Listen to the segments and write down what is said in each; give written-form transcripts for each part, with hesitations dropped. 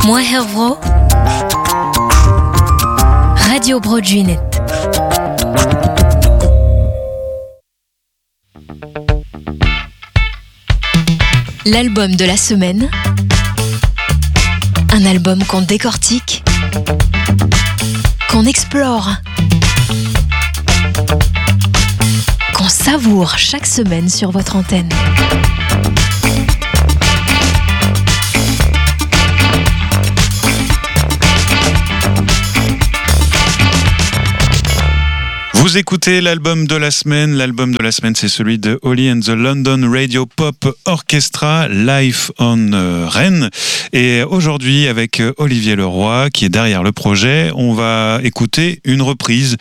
Moi Hervro Radio Broadjunet. L'album de la semaine. Un album qu'on décortique, qu'on explore, qu'on savoure chaque semaine sur votre antenne. Vous écoutez l'album de la semaine. L'album de la semaine, c'est celui de Holly and the London Radio Pop Orchestra, Live on Rennes. Et aujourd'hui, avec Olivier Leroy, qui est derrière le projet, on va écouter une reprise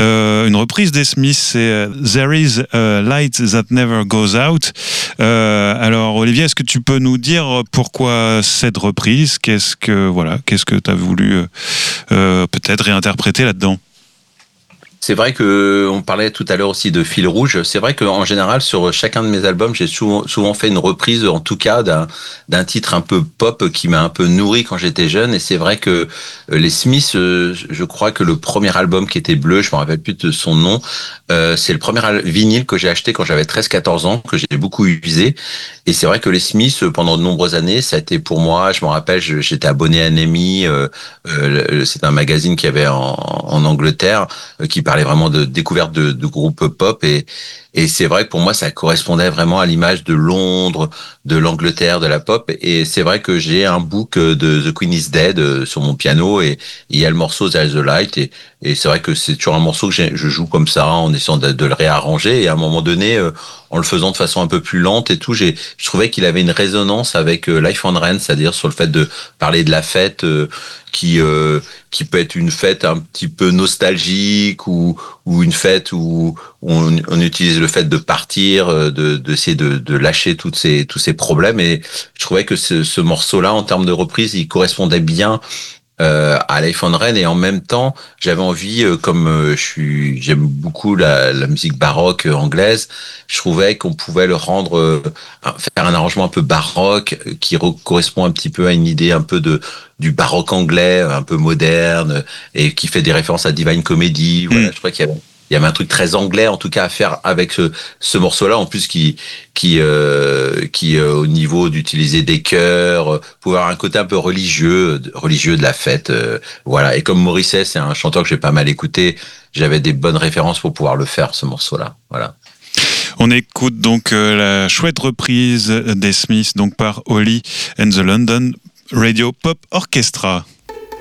des Smiths. C'est There is a light that never goes out. Alors, Olivier, est-ce que tu peux nous dire pourquoi cette reprise? Qu'est-ce que tu as voulu peut-être réinterpréter là-dedans? C'est vrai que on parlait tout à l'heure aussi de fil rouge. C'est vrai qu'en général, sur chacun de mes albums, j'ai souvent fait une reprise, en tout cas, d'un titre un peu pop qui m'a un peu nourri quand j'étais jeune. Et c'est vrai que les Smiths, je crois que le premier album qui était bleu, je me rappelle plus de son nom, c'est le premier vinyle que j'ai acheté quand j'avais 13-14 ans, que j'ai beaucoup usé. Et c'est vrai que les Smiths, pendant de nombreuses années, ça a été pour moi, je me rappelle, j'étais abonné à NME, c'est un magazine qu'il y avait en Angleterre, qui parlait vraiment de découverte de groupes pop, et c'est vrai que pour moi ça correspondait vraiment à l'image de Londres, de l'Angleterre, de la pop. Et c'est vrai que j'ai un book de The Queen is Dead sur mon piano, et il y a le morceau There is the Light, et c'est vrai que c'est toujours un morceau que je joue comme ça, en essayant de le réarranger, et à un moment donné, en le faisant de façon un peu plus lente et tout, je trouvais qu'il avait une résonance avec Life on Rennes, c'est-à-dire sur le fait de parler de la fête, qui peut être une fête un petit peu nostalgique, ou une fête où on utilise le fait de partir, d'essayer de lâcher tous ces problèmes. Et je trouvais que ce morceau-là, en termes de reprise, il correspondait bien à Life on Rennes, et en même temps j'avais envie, comme j'aime beaucoup la musique baroque anglaise, je trouvais qu'on pouvait le rendre, faire un arrangement un peu baroque qui correspond un petit peu à une idée un peu du baroque anglais, un peu moderne, et qui fait des références à Divine Comedy. Voilà, je crois qu'il y avait un truc très anglais, en tout cas, à faire avec ce morceau-là, en plus qui au niveau d'utiliser des chœurs, pour avoir un côté un peu religieux de la fête, voilà. Et comme Morrissey, c'est un chanteur que j'ai pas mal écouté, j'avais des bonnes références pour pouvoir le faire, ce morceau-là, voilà. On écoute donc la chouette reprise des Smiths, donc par Holly and the London Radio Pop Orchestra.